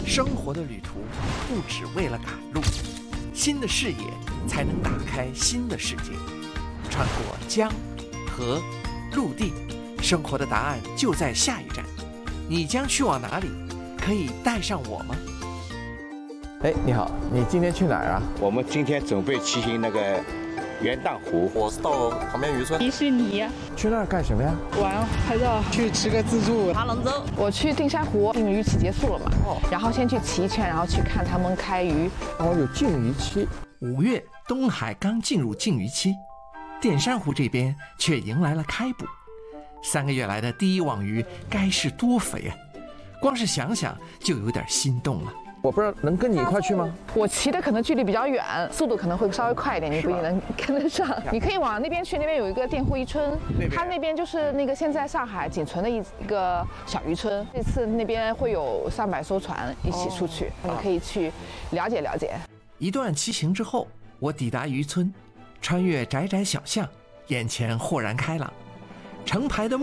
生活的旅途不只为了赶路，新的视野才能打开新的世界。穿过江、河、陆地，生活的答案就在下一站。你将去往哪里？可以带上我吗？ 哎，你好，你今天去哪儿啊？ 我们今天准备骑行那个元旦湖。 我是到旁边渔村。 迪士尼。 去那儿干什么呀？ 玩拍照， 去吃个自助。 爬龙舟。 我去定山湖，禁渔期结束了嘛，然后先去骑一圈，然后去看他们开渔。 哦，有禁渔期。 5月，东海刚进入禁渔期，淀山湖这边却迎来了开捕。3个月来的第一网鱼该是多肥啊！光是想想就有点心动了。 我不知道能跟你一块去吗？ 我骑的可能距离比较远，速度可能会稍微快一点，你不一定能跟得上。你可以往那边去，那边有一个佃户渔村，它那边就是那个现在上海仅存的一个小渔村。这次那边会有300艘船一起出去，你可以去了解了解。 一段骑行之后，我抵达渔村，穿越窄窄小巷，眼前豁然开朗，成排的